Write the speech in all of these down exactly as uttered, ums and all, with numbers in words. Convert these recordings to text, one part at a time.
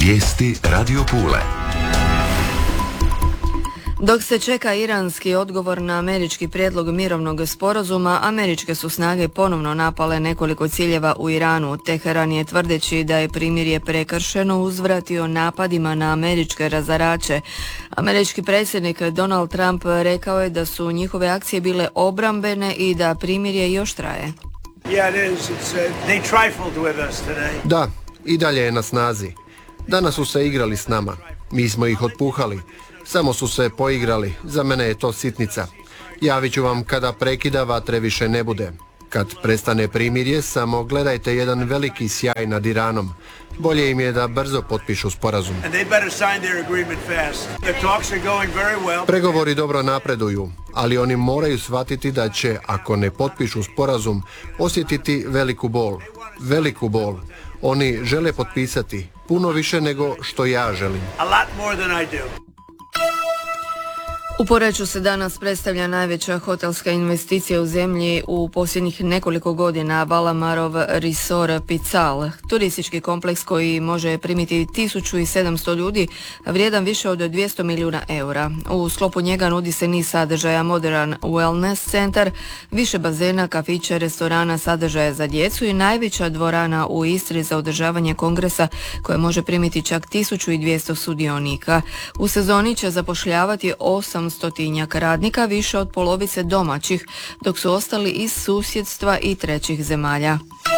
Vijesti Radio Pule. Dok se čeka iranski odgovor na američki prijedlog mirovnog sporazuma, američke su snage ponovno napale nekoliko ciljeva u Iranu. Teheran je, tvrdeći da je primirje prekršeno, uzvratio napadima na američke razarače. Američki predsjednik Donald Trump rekao je da su njihove akcije bile obrambene i da primirje još traje. Da, i dalje je na snazi. Danas su se igrali s nama. Mi smo ih otpuhali. Samo su se poigrali. Za mene je to sitnica. Javit ću vam kada prekida vatre više ne bude. Kad prestane primirje, samo gledajte jedan veliki sjaj nad Iranom. Bolje im je da brzo potpišu sporazum. Pregovori dobro napreduju, ali oni moraju shvatiti da će, ako ne potpišu sporazum, osjetiti veliku bol. Veliku bol. Oni žele potpisati puno više nego što ja želim. U Poreču se danas predstavlja najveća hotelska investicija u zemlji u posljednjih nekoliko godina, Valamarov Resort Pical. Turistički kompleks koji može primiti tisuću sedamsto ljudi, vrijedan više od dvjesto milijuna eura. U sklopu njega nudi se niz sadržaja, modern wellness centar, više bazena, kafića, restorana, sadržaja za djecu i najveća dvorana u Istri za održavanje kongresa koja može primiti čak tisuću dvjesto sudionika. U sezoni će zapošljavati osam stotinjak radnika, više od polovice domaćih, dok su ostali iz susjedstva i trećih zemalja.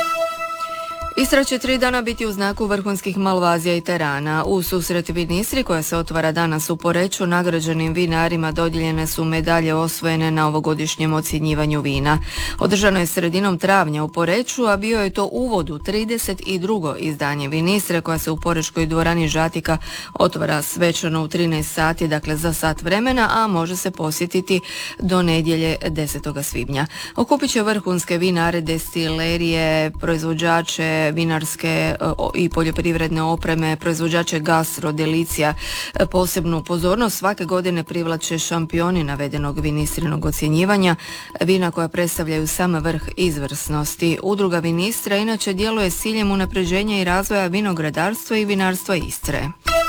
Istra će tri dana biti u znaku vrhunskih malvazija i terana. U susret Vinistri, koja se otvara danas u Poreču, nagrađenim vinarima dodijeljene su medalje osvojene na ovogodišnjem ocjenjivanju vina. Održano je sredinom travnja u Poreču, a bio je to uvod u trideset drugo izdanje Vinistre, koja se u porečkoj dvorani Žatika otvara svečano u trinaest sati, dakle za sat vremena, a može se posjetiti do nedjelje desetog svibnja. Okupit će vrhunske vinare, destilerije, proizvođače vinarske i poljoprivredne opreme, proizvođače gastro, delicija. Posebnu pozornost svake godine privlače šampioni navedenog vinistrinog ocjenjivanja, vina koja predstavljaju sam vrh izvrsnosti. Udruga Vinistra inače djeluje s ciljem unapređenja i razvoja vinogradarstva i vinarstva Istre.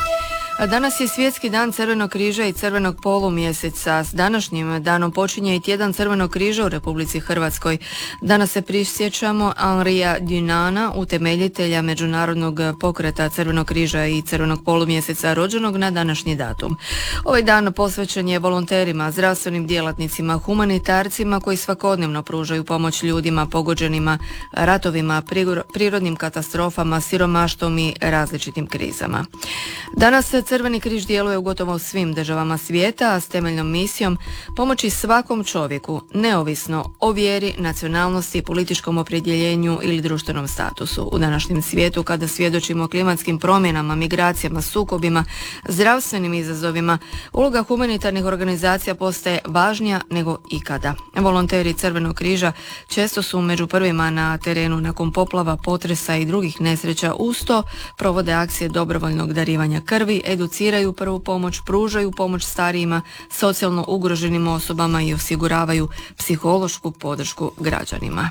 Danas je Svjetski dan Crvenog križa i Crvenog polumjeseca. S današnjim danom počinje i tjedan Crvenog križa u Republici Hrvatskoj. Danas se prisjećamo Henrija Dunana, utemeljitelja međunarodnog pokreta Crvenog križa i Crvenog polumjeseca, rođenog na današnji datum. Ovaj dan posvećen je volonterima, zdravstvenim djelatnicima, humanitarcima koji svakodnevno pružaju pomoć ljudima pogođenima ratovima, prirodnim katastrofama, siromaštvom i različitim krizama. Danas se Crveni križ djeluje u gotovo svim državama svijeta, a s temeljnom misijom pomoći svakom čovjeku, neovisno o vjeri, nacionalnosti, političkom opredjeljenju ili društvenom statusu. U današnjem svijetu, kada svjedočimo klimatskim promjenama, migracijama, sukobima, zdravstvenim izazovima, uloga humanitarnih organizacija postaje važnija nego ikada. Volonteri Crvenog križa često su među prvima na terenu nakon poplava, potresa i drugih nesreća. Uz to provode akcije dobrovoljnog darivanja krvi, educiraju prvu pomoć, pružaju pomoć starijima, socijalno ugroženim osobama i osiguravaju psihološku podršku građanima.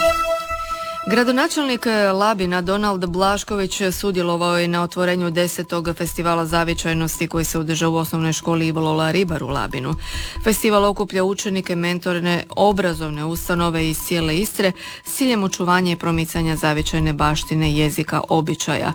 Gradonačelnik Labina Donald Blašković sudjelovao je na otvorenju desetog festivala zavičajnosti koji se održao u osnovnoj školi Ivo Lola Ribar u Labinu. Festival okuplja učenike, mentorne, obrazovne ustanove iz cijele Istre s ciljem očuvanja i promicanja zavičajne baštine, jezika, običaja.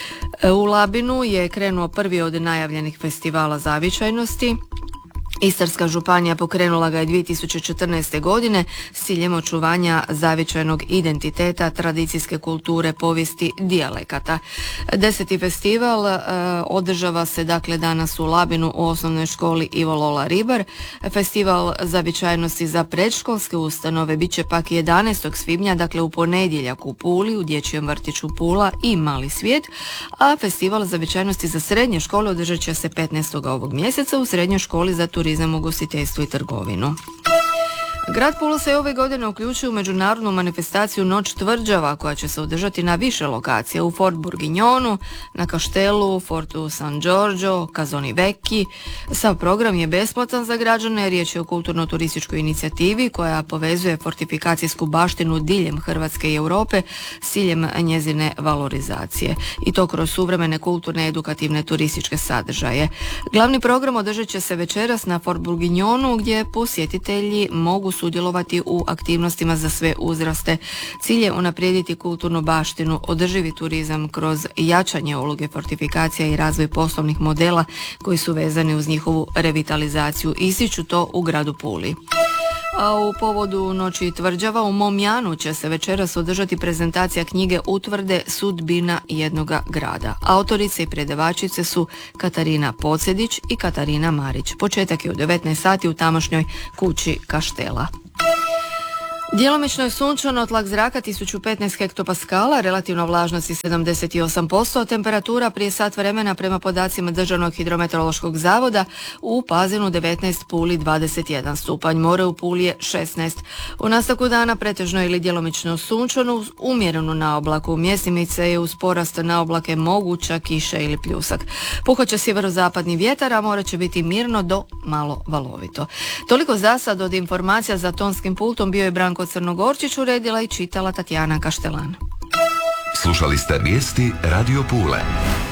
U Labinu je krenuo prvi od najavljenih festivala zavičajnosti. Istarska županija pokrenula ga je dvije tisuće četrnaeste. godine s ciljem očuvanja zavičajnog identiteta, tradicijske kulture, povijesti, dijalekata. Deseti festival e, održava se dakle danas u Labinu u osnovnoj školi Ivo Lola Ribar. Festival zavičajnosti za predškolske ustanove bit će pak jedanaestog svibnja, dakle u ponedjeljak u Puli, u dječjem vrtiću Pula i Mali svijet, a festival zavičajnosti za srednje škole održat će se petnaestog ovog mjeseca u srednjoj školi za turizam, ugostiteljstvo i trgovinu. Grad Pula se ove godine uključuje u međunarodnu manifestaciju Noć tvrđava koja će se održati na više lokacija u Fort Bourguignonu, na Kaštelu, Fortu San Giorgio, Casoni Vecchi. Sav program je besplatan za građane, riječ je o kulturno-turističkoj inicijativi koja povezuje fortifikacijsku baštinu diljem Hrvatske i Europe s ciljem njezine valorizacije. I to kroz suvremene kulturne, edukativne, turističke sadržaje. Glavni program održat će se večeras na Fort Bourguignonu gdje posjetitelji mogu sudjelovati u aktivnostima za sve uzraste. Cilj je unaprijediti kulturnu baštinu, održivi turizam kroz jačanje uloge fortifikacija i razvoj poslovnih modela koji su vezani uz njihovu revitalizaciju. Ističu to u gradu Puli. A u povodu Noći tvrđava u Momjanu će se večeras održati prezentacija knjige Utvrde sudbina jednoga grada. Autorice i predavačice su Katarina Pocedić i Katarina Marić. Početak je u devetnaest sati u tamošnjoj kući Kaštela. Djelomično je sunčano, tlak zraka tisuću petnaest hektopaskala, relativna vlažnost je sedamdeset osam posto, temperatura prije sat vremena prema podacima Državnog hidrometeorološkog zavoda u Pazinu devetnaest, Puli dvadeset jedan stupanj, more u Puli je šesnaest. U nastavku dana pretežno ili djelomično sunčano, umjereno na oblaku. Mjesimice je uz porast na oblake moguća kiša ili pljusak. Puhat će sjeverozapadni vjetar, a more će biti mirno do malo valovito. Toliko za sad. Od informacija za tonskim pultom bio je Branko Crnogorčić, uredila i čitala Tatjana Kaštelan. Slušali ste vijesti Radio Pule.